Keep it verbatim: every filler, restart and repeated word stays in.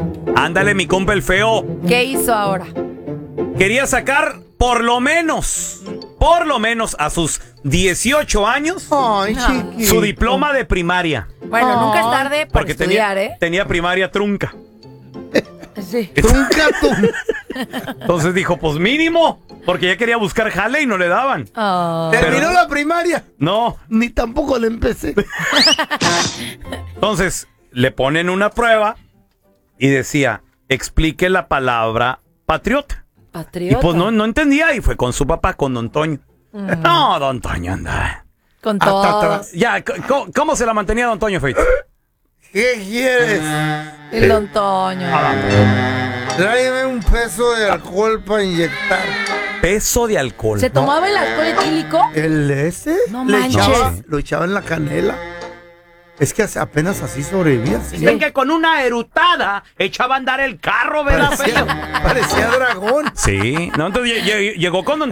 Ándale, mi compa el feo. ¿Qué hizo ahora? Quería sacar por lo menos, por lo menos a sus dieciocho años, Ay, No. chiquito. su diploma de primaria. Bueno, nunca es tarde para Porque estudiar, tenía, ¿eh? tenía primaria trunca. Sí. Trunca tú. Entonces dijo, pues mínimo, porque ya quería buscar jale y no le daban. Oh. Terminó la primaria. No. Ni tampoco le empecé. Entonces le ponen una prueba y decía, explique la palabra patriota. Patriota. Y pues no, no entendía y fue con su papá, con don Toño. No, don Toño, anda. Con Hasta todos. atrás. Ya, c- ¿cómo, cómo se la mantenía don Toño, Feito? ¿Qué quieres? El don Toño. Tráeme un peso de alcohol para inyectar. Peso de alcohol. ¿Se tomaba el alcohol etílico? ¿El ese? No Le manches. echaba, lo echaba en la canela. Es que hace- apenas así sobrevivía. Dicen que con una erutada echaba a andar el carro, ¿verdad, Feito? Parecía, parecía dragón. Sí, no, entonces lle- lle- llegó con don